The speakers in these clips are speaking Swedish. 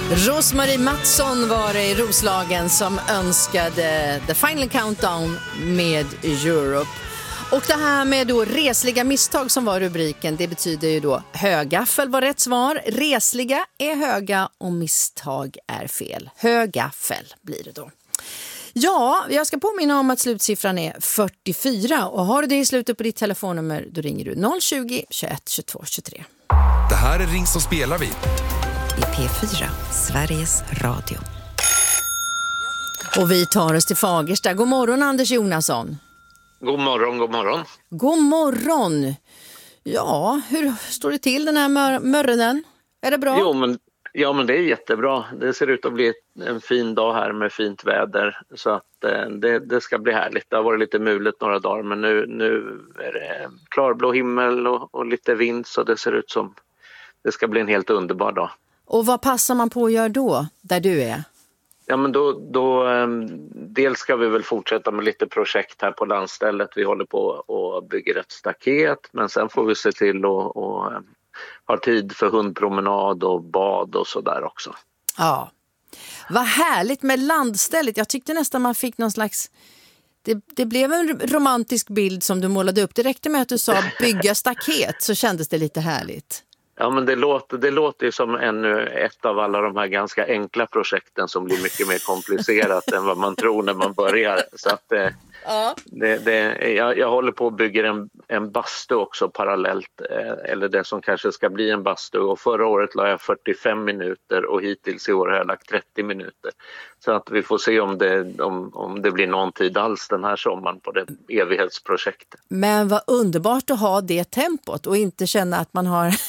Rosmarie Mattsson var det i Roslagen som önskade The Final Countdown med Europe. Och det här med då resliga misstag som var rubriken, det betyder ju då högaffel var rätt svar. Resliga är höga och misstag är fel. Högaffel blir det då. Ja, jag ska påminna om att slutsiffran är 44 och har du det i slutet på ditt telefonnummer då ringer du 020 21 22 23. Det här är Ring som spelar vi. I P4, Sveriges Radio. Och vi tar oss till Fagersta. God morgon Anders Jonasson. God morgon, god morgon. God morgon. Ja, hur står det till den här morgonen? Är det bra? Jo, men det är jättebra. Det ser ut att bli en fin dag här med fint väder. Så att det ska bli härligt. Det har varit lite mulet några dagar, men nu är det klarblå himmel och lite vind. Så det ser ut som det ska bli en helt underbar dag. Och vad passar man på att göra då, där du är? Ja, men då dels ska vi väl fortsätta med lite projekt här på landstället. Vi håller på och bygger ett staket, men sen får vi se till att ha tid för hundpromenad och bad och sådär också. Ja, vad härligt med landstället. Jag tyckte nästan man fick någon slags... Det blev en romantisk bild som du målade upp. Det räckte med att du sa bygga staket så kändes det lite härligt. Ja, men det låter ju som ännu ett av alla de här ganska enkla projekten som blir mycket mer komplicerat än vad man tror när man börjar. Så att jag håller på att bygga en bastu också parallellt, eller det som kanske ska bli en bastu. Och förra året la jag 45 minuter och hittills i år har jag lagt 30 minuter. Så att vi får se om det blir någon tid alls den här sommaren på det evighetsprojektet. Men vad underbart att ha det tempot och inte känna att man har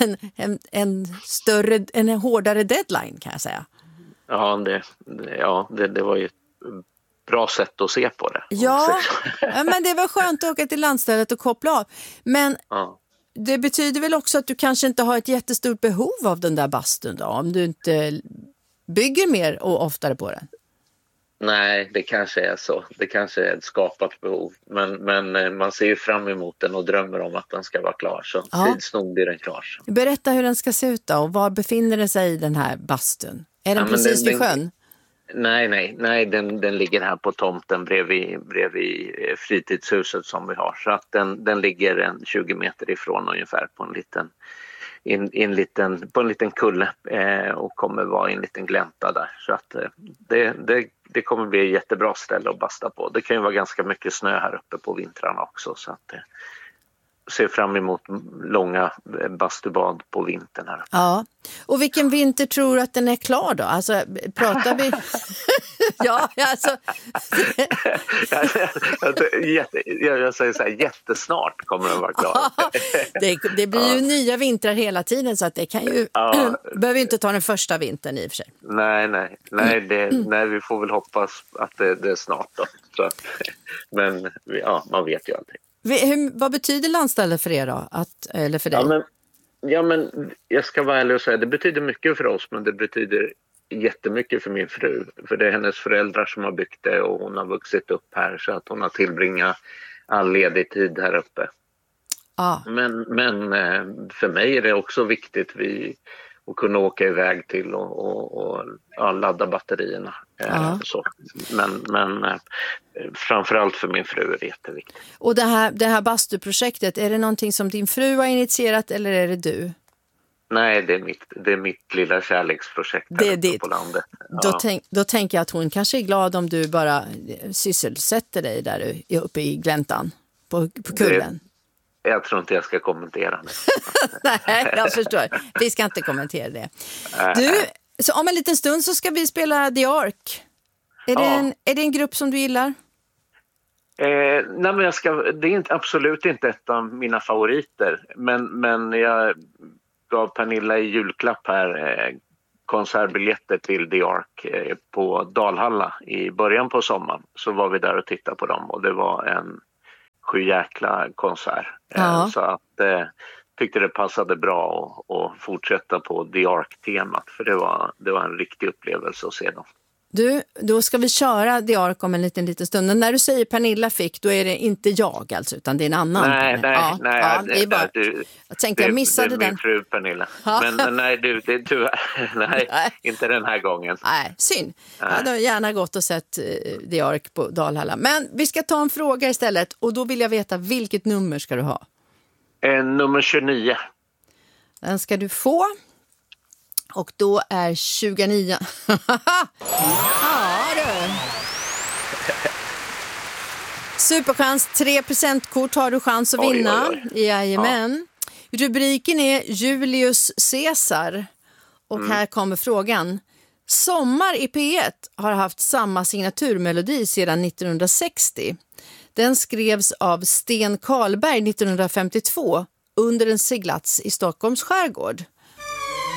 en hårdare deadline, kan jag säga. Det var ju ett bra sätt att se på det. Ja, men det var skönt att åka till landstället och koppla av. Men det betyder väl också att du kanske inte har ett jättestort behov av den där bastun då, om du inte bygger mer och oftare på den? Nej, det kanske är så. Det kanske är ett skapat behov. Men man ser ju fram emot den och drömmer om att den ska vara klar. Så tids nog blir den klar. Så. Berätta hur den ska se ut då, och var befinner den sig i den här bastun? Är den precis vid sjön? Nej, den ligger här på tomten bredvid fritidshuset som vi har. Så att den ligger 20 meter ifrån ungefär på en liten kulle och kommer vara i en liten glänta där. Så att det kommer bli ett jättebra ställe att basta på. Det kan ju vara ganska mycket snö här uppe på vintrarna också, så att ser fram emot långa bastubad på vintern här. Ja, och vilken vinter tror du att den är klar då? Alltså, pratar vi... ja, alltså... jag säger så här, jättesnart kommer den vara klar. det blir ju nya vintrar hela tiden, så att det kan ju... behöver inte ta den första vintern i och för sig. Nej, vi får väl hoppas att det är snart då. Så, men man vet ju alltid. Vad betyder landstället för er då? Eller för dig? Men jag ska vara ärlig och säga, det betyder mycket för oss, men det betyder jättemycket för min fru. För det är hennes föräldrar som har byggt det och hon har vuxit upp här, så att hon har tillbringat all ledig tid här uppe. Men för mig är det också viktigt att kunna åka iväg till och ladda batterierna. Så. Men framförallt för min fru är det jätteviktigt. Och det här bastuprojektet, är det någonting som din fru har initierat eller är det du? Nej, det är mitt lilla kärleksprojekt här på landet. Då tänker jag att hon kanske är glad om du bara sysselsätter dig där uppe i gläntan på kullen. Jag tror inte jag ska kommentera det. Nej, jag förstår. Vi ska inte kommentera det. Du, så om en liten stund så ska vi spela The Ark. Är det en grupp som du gillar? Nej, men det är absolut inte ett av mina favoriter. Men jag gav Pernilla i julklapp här konsertbiljetter till The Ark på Dalhalla i början på sommaren. Så var vi där och tittade på dem och det var en sjujäkla konsert. Så att tyckte det passade bra att fortsätta på The Ark-temat, för det var en riktig upplevelse att se dem. Du, då ska vi köra The Ark om en liten stund. Men när du säger Pernilla fick, då är det inte jag alltså, utan det är en annan. Nej, det är bara, jag tänkte jag missade den. Det är min fru Pernilla. Men nej, det tyvärr, nej, inte den här gången. Nej, synd. Jag hade gärna gått och sett The Ark på Dalhalla. Men vi ska ta en fråga istället, och då vill jag veta, vilket nummer ska du ha? Nummer 29. Den ska du få. Och då är 29. Ja du. Superchans, 3 presentkort har du chans att vinna. Jajamän. Ja. Rubriken är Julius Caesar. Och här kommer frågan. Sommar i P1 har haft samma signaturmelodi sedan 1960. Den skrevs av Sten Karlberg 1952 under en seglats i Stockholms skärgård.